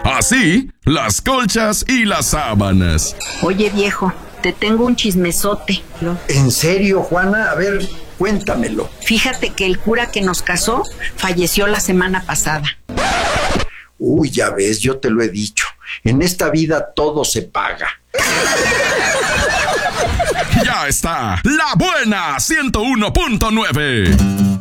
Así, las colchas y las sábanas. Oye, viejo, te tengo un chismesote. ¿En serio, Juana? A ver, cuéntamelo. Fíjate que el cura que nos casó falleció la semana pasada. Uy, ya ves, yo te lo he dicho. En esta vida todo se paga. Ya está, La Buena 101.9.